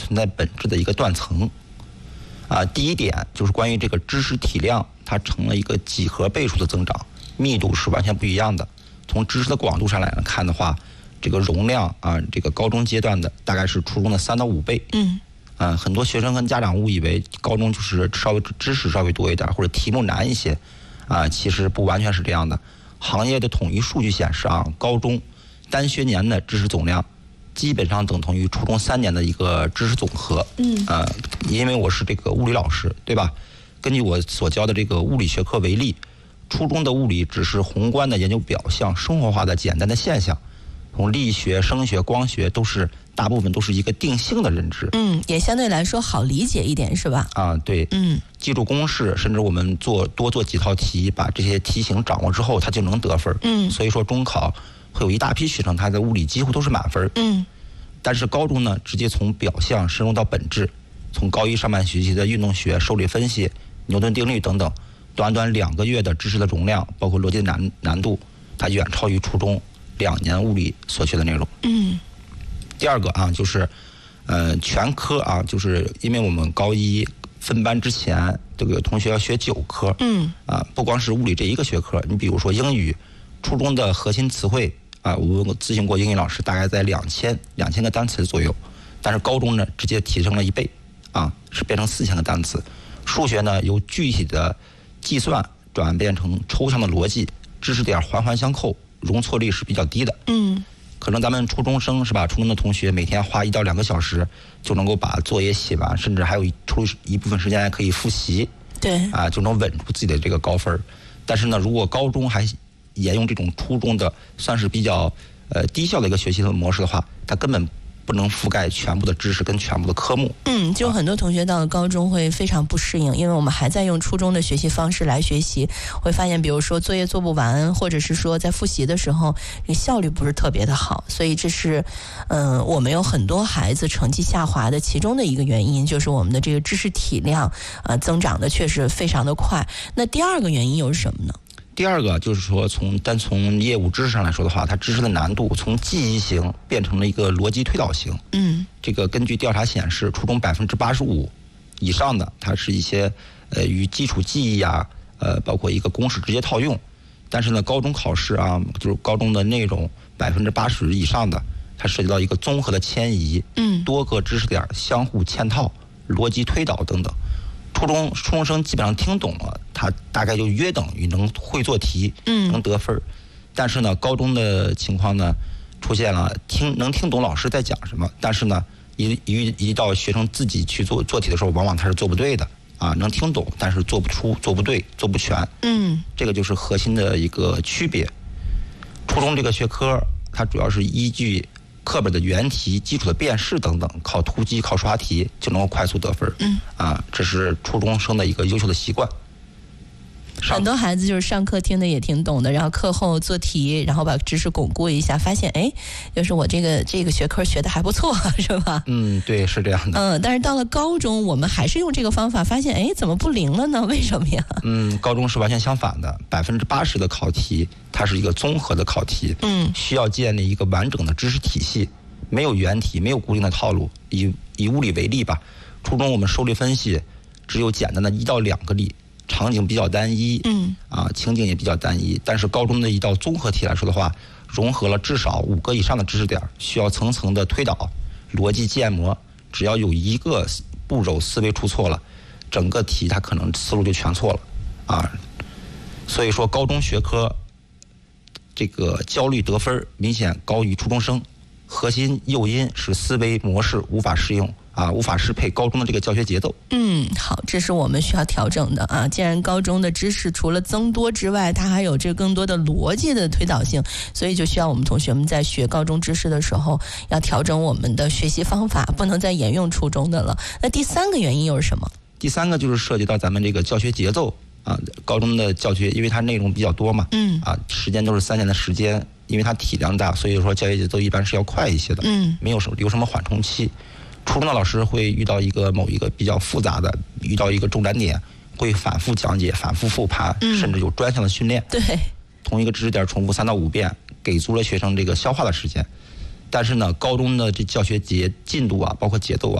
存在本质的一个断层。第一点就是关于这个知识体量，它成了一个几何倍数的增长，密度是完全不一样的。从知识的广度上来看的话，这个容量这个高中阶段的大概是初中的3到5倍。很多学生跟家长误以为高中就是知识稍微多一点，或者题目难一些，其实不完全是这样的。行业的统一数据显示高中单学年的知识总量基本上等同于初中3年的一个知识总和。因为我是这个物理老师，对吧？根据我所教的这个物理学科为例，初中的物理只是宏观的研究表象，生活化的简单的现象。从力学、声学、光学大部分都是一个定性的认知。 也相对来说好理解一点，是吧？ 对。记住公式，甚至我们多做几套题，把这些题型掌握之后，它就能得分。所以说中考会有一大批学生他在物理几乎都是满分。但是高中呢，直接从表象深入到本质，从高一上半学期的运动学、受力分析、牛顿定律等等，短短2个月的知识的容量，包括逻辑的难度，它远超于初中2年物理所学的内容。第二个就是全科就是因为我们高一分班之前，这个同学要学9科。不光是物理这一个学科，你比如说英语，初中的核心词汇我咨询过英语老师，大概在2000个单词左右，但是高中呢直接提升了1倍是变成4000个单词。数学呢由具体的计算转变成抽象的逻辑，知识点环环相扣，容错率是比较低的。可能咱们初中生是吧？初中的同学每天花1到2个小时就能够把作业写完，甚至还有抽一部分时间还可以复习。 对。 就能稳住自己的这个高分。但是呢，如果高中还沿用这种初中的算是比较低效的一个学习的模式的话，它根本不能覆盖全部的知识跟全部的科目。 就很多同学到了高中会非常不适应，因为我们还在用初中的学习方式来学习，会发现比如说作业做不完，或者是说在复习的时候这效率不是特别的好，所以这是我们有很多孩子成绩下滑的其中的一个原因，就是我们的这个知识体量增长的确实非常的快。那第二个原因又是什么呢？ 第二个就是说，从业务知识上来说的话，它知识的难度从记忆型变成了一个逻辑推导型。这个根据调查显示，初中85%以上的它是一些与基础记忆包括一个公式直接套用。但是呢，高中考试就是高中的内容80%以上的，它涉及到一个综合的迁移，多个知识点相互嵌套、逻辑推导等等。初中生基本上听懂了，他大概就约等于能会做题，能得分。但是呢，高中的情况呢，出现了能听懂老师在讲什么，但是呢，一到学生自己去做题的时候，往往他是做不对的能听懂，但是做不出、做不对、做不全。这个就是核心的一个区别。初中这个学科，它主要是依据课本的原题、基础的辨识等等，靠突击、靠刷题就能够快速得分。这是初中生的一个优秀的习惯。 很多孩子就是上课听的也挺懂的，然后课后做题，然后把知识巩固一下，发现就是我这个学科学的还不错，是吧？ 对，是这样的。 但是到了高中，我们还是用这个方法，发现怎么不灵了呢？为什么呀？ 高中是完全相反的，80%的考题它是一个综合的考题，需要建立一个完整的知识体系，没有原题，没有固定的套路。以物理为例吧，初中我们受力分析只有简单的1到2个例。场景比较单一，情景也比较单一。但是高中的一道综合题来说的话，融合了至少5个以上的知识点，需要层层的推导、逻辑建模。只要有一个步骤思维出错了，整个题它可能思路就全错了所以说高中学科这个焦虑得分明显高于初中生，核心诱因是思维模式无法适应无法适配高中的这个教学节奏。 好，这是我们需要调整的既然高中的知识除了增多之外，它还有这更多的逻辑的推导性，所以就需要我们同学们在学高中知识的时候，要调整我们的学习方法，不能再沿用初中的了。那第3个原因又是什么？ 第3个就是涉及到咱们这个教学节奏高中的教学，因为它内容比较多嘛，时间都是3年的时间，因为它体量大，所以说教学节奏一般是要快一些的，没有什么缓冲期。初中的老师会遇到某一个比较复杂的，遇到一个重难点，会反复讲解、反复复盘，甚至有专项的训练。 对， 同一个知识点重复3到5遍，给足了学生这个消化的时间。但是呢，高中的这教学进度包括节奏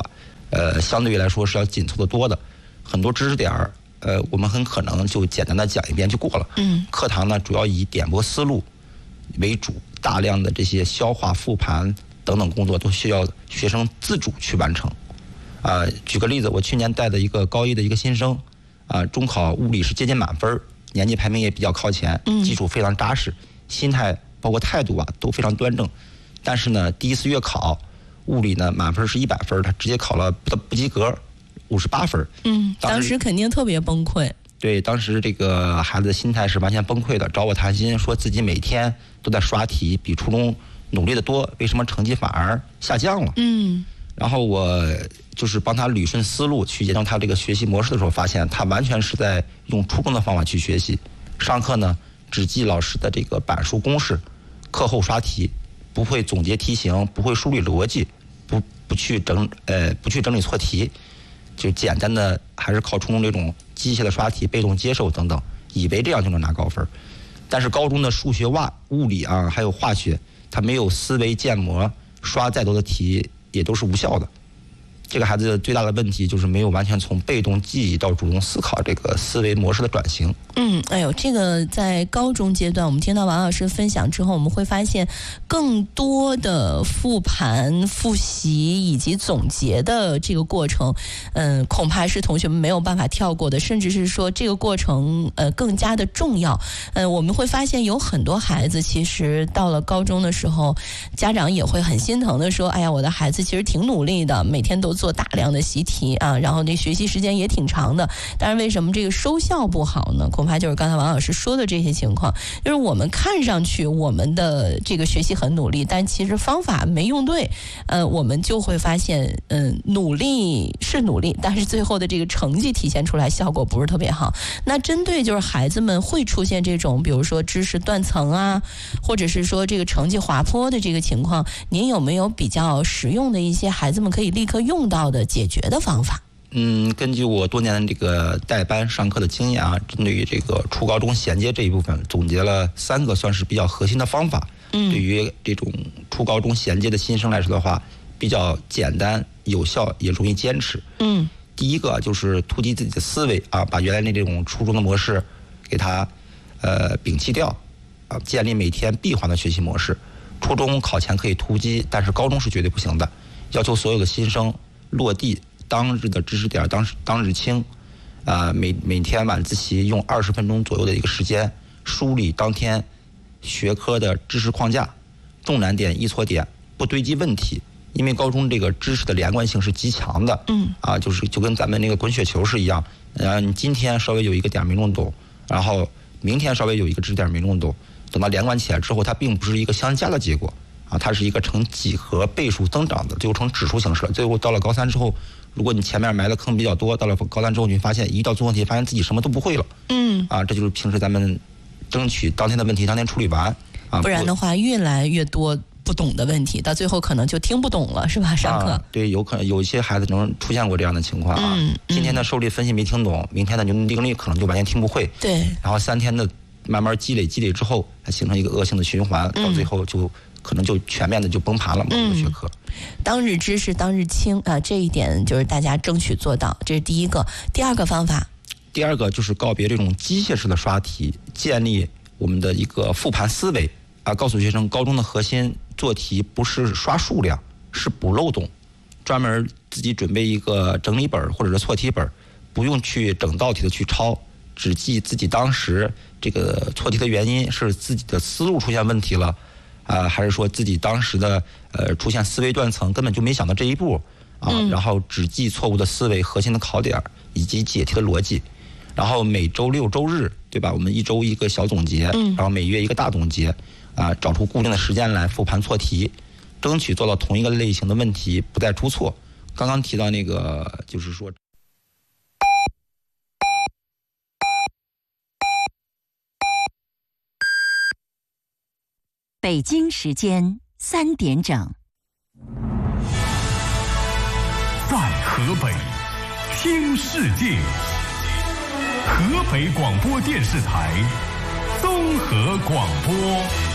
相对于来说是要紧凑得多的。很多知识点我们很可能就简单的讲一遍就过了。课堂呢主要以点拨思路为主，大量的这些消化、复盘等等工作都需要学生自主去完成。举个例子，我去年带的一个高一的一个新生，中考物理是接近满分，年级排名也比较靠前，基础非常扎实，心态包括态度都非常端正。但是呢，第一次月考物理呢满分是100分，他直接考了不及格，58分。 当时肯定特别崩溃。 对，当时这个孩子的心态是完全崩溃的，找我谈心，说自己每天都在刷题，比初中努力的多，为什么成绩反而下降了？然后我就是帮他捋顺思路，去研究他这个学习模式的时候，发现他完全是在用初中的方法去学习。上课呢，只记老师的这个板书公式，课后刷题，不会总结题型，不会梳理逻辑，不去整理错题，就简单的还是靠初中这种机械的刷题、被动接受等等，以为这样就能拿高分。但是高中的数学、物理还有化学，他没有思维建模，刷再多的题也都是无效的。这个孩子最大的问题就是没有完全从被动记忆到主动思考这个思维模式的转型。 这个在高中阶段，我们听到王老师分享之后，我们会发现更多的复盘、复习以及总结的这个过程，恐怕是同学们没有办法跳过的，甚至是说这个过程更加的重要。我们会发现有很多孩子其实到了高中的时候，家长也会很心疼的说，哎呀，我的孩子其实挺努力的，每天都做大量的习题然后这学习时间也挺长的，但是为什么这个收效不好呢？恐怕就是刚才王老师说的这些情况，就是我们看上去我们的这个学习很努力，但其实方法没用对，我们就会发现努力是努力，但是最后的这个成绩体现出来效果不是特别好。那针对就是孩子们会出现这种比如说知识断层或者是说这个成绩滑坡的这个情况，您有没有比较实用的一些孩子们可以立刻用到的解决的方法？ 根据我多年的这个带班上课的经验针对于这个初高中衔接这一部分，总结了3个算是比较核心的方法。对于这种初高中衔接的新生来说的话，比较简单、有效，也容易坚持。第一个就是突击自己的思维把原来那这种初中的模式给它摒弃掉建立每天闭环的学习模式。初中考前可以突击，但是高中是绝对不行的。要求所有的新生落地当日的知识点当日清，每天晚自习用20分钟左右的一个时间梳理当天学科的知识框架，重难点、易错点，不堆积问题。因为高中这个知识的连贯性是极强的，就跟咱们那个滚雪球是一样，你今天稍微有一个点没弄懂，然后明天稍微有一个知识点没弄懂，等到连贯起来之后，它并不是一个相加的结果它是一个呈几何倍数增长的，最后成指数形式了。最后到了高3之后，如果你前面埋的坑比较多，到了高3之后，你会发现一道综合题，发现自己什么都不会了。这就是平时咱们争取当天的问题当天处理完不然的话越来越多不懂的问题，到最后可能就听不懂了，是吧？上课对，有可能有一些孩子能出现过这样的情况今天的受力分析没听懂，明天的牛顿定律可能就完全听不会。 对， 然后3天的慢慢积累之后，它形成一个恶性的循环，到最后就可能就全面的就崩盘了某个学科。 当日知识当日清这一点就是大家争取做到，这是第一个。第二个方法， 第二个就是告别这种机械式的刷题，建立我们的一个复盘思维告诉学生高中的核心做题不是刷数量，是补漏洞，专门自己准备一个整理本或者是错题本，不用去整道题的去抄，只记自己当时这个错题的原因是自己的思路出现问题了还是说自己当时的出现思维断层，根本就没想到这一步然后只记错误的思维、核心的考点以及解题的逻辑。然后每周6、周日，对吧？我们一周一个小总结，然后每月一个大总结找出固定的时间来复盘错题，争取做到同一个类型的问题不再出错。刚刚提到那个就是说， 北京时间3点整， 在河北听世界，河北广播电视台综合广播。